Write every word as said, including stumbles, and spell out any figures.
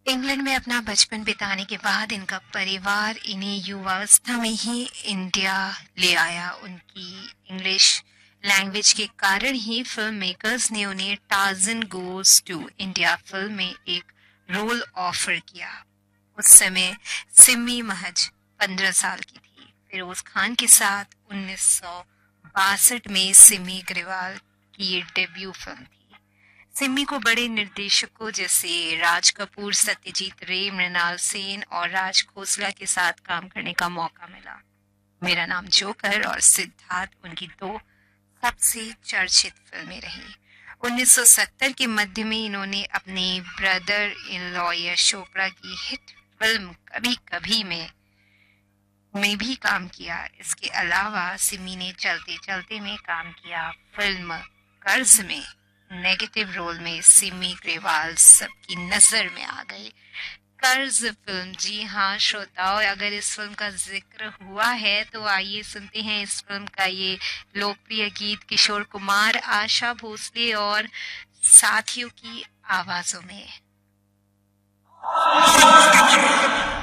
England में अपना बचपन बिताने के बाद इनका परिवार इन्हें युवावस्था में ही इंडिया ले आया। उनकी इंग्लिश लैंग्वेज के कारण ही फिल्म मेकर्स ने उन्हें Tarzan goes to India film में एक रोल ऑफर किया। उस समय सिमी महज पंद्रह साल की थी। फिरोज खान के साथ उन्नीस सौ बासठ में सिमी ग्रेवाल की ये डेब्यू फिल्म थी। सिमी को बड़े निर्देशकों जैसे राज कपूर, सत्यजीत रे, मृणाल सेन और राज खोसला के साथ काम करने का मौका मिला। मेरा नाम जोकर और सिद्धार्थ उनकी दो सबसे चर्चित फिल्में रही। उन्नीस सौ सत्तर के मध्य में इन्होंने अपने brother in law Yash Chopra की हिट फिल्म कभी कभी में में भी काम किया। इसके अलावा सिमी ने चलते चलते में काम किया। फिल्म कर्ज में नेगेटिव रोल में सिमी ग्रेवाल सबकी नजर में आ गए। कर्ज फिल्म, जी हाँ श्रोताओं, अगर इस फिल्म का जिक्र हुआ है तो आइए सुनते हैं इस फिल्म का ये लोकप्रिय गीत किशोर कुमार, आशा भोसले और साथियों की आवाजों में।